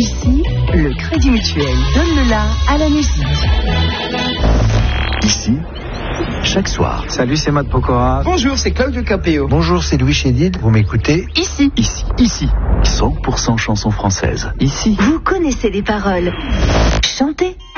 Ici, le Crédit Mutuel donne le la à la musique. Ici, chaque soir. Salut, c'est Matt Pokora. Bonjour, c'est Claudio Capéo. Bonjour, c'est Louis Chédid. Vous m'écoutez? Ici. Ici. 100% chansons françaises. Ici. Vous connaissez les paroles. Chantez.